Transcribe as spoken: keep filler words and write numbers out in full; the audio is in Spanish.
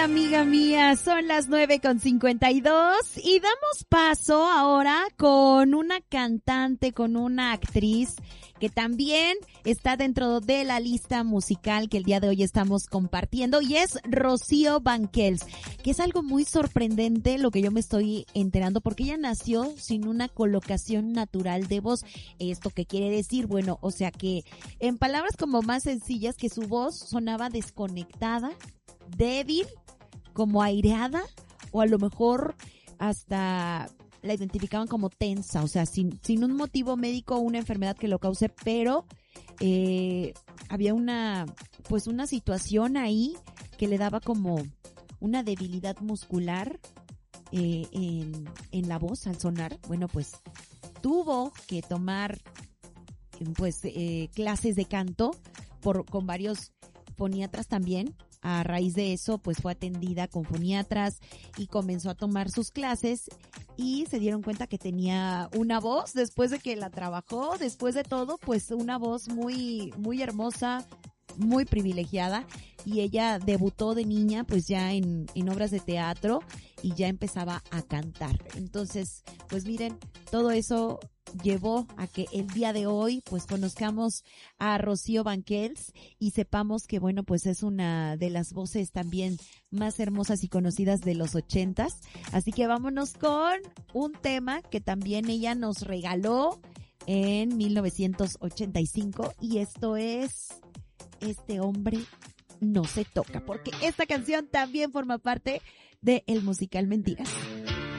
amiga mía, son las nueve con cincuenta y dos y damos paso ahora con una cantante, con una actriz que también está dentro de la lista musical que el día de hoy estamos compartiendo, y es Rocío Banquels, que es algo muy sorprendente lo que yo me estoy enterando, porque ella nació sin una colocación natural de voz. ¿Esto qué quiere decir? Bueno, o sea que en palabras como más sencillas, que su voz sonaba desconectada, débil, como aireada, o a lo mejor hasta la identificaban como tensa, o sea, sin, sin un motivo médico o una enfermedad que lo cause, pero eh, había una, pues una situación ahí que le daba como una debilidad muscular eh, en, en la voz al sonar. Bueno, pues tuvo que tomar pues eh, clases de canto por con varios foniatras también. A raíz de eso, pues fue atendida con foniatras y comenzó a tomar sus clases, y se dieron cuenta que tenía una voz, después de que la trabajó, después de todo, pues una voz muy, muy hermosa, muy privilegiada, y ella debutó de niña pues ya en, en obras de teatro y ya empezaba a cantar. Entonces, pues miren, todo eso llevó a que el día de hoy pues conozcamos a Rocío Banquels y sepamos que bueno, pues es una de las voces también más hermosas y conocidas de los ochentas. Así que vámonos con un tema que también ella nos regaló en mil novecientos ochenta y cinco, y esto es Este hombre no se toca, porque esta canción también forma parte de el musical Mentiras.